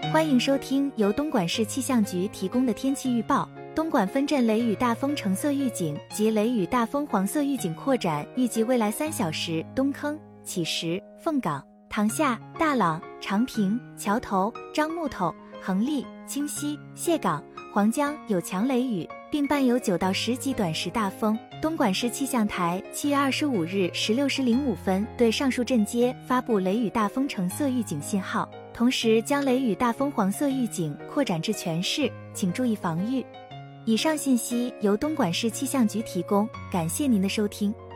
欢迎收听由东莞市气象局提供的天气预报。东莞分镇雷雨大风橙色预警及雷雨大风黄色预警扩展，预计未来3小时，东坑、乞石、凤岗、塘下、大朗、长平、桥头、樟木头、横沥、清溪、蟹港、黄江有强雷雨，并伴有9到10级短时大风。东莞市气象台7月25日16时05分对上述镇街发布雷雨大风橙色预警信号，同时将雷雨大风黄色预警扩展至全市，请注意防御。以上信息由东莞市气象局提供，感谢您的收听。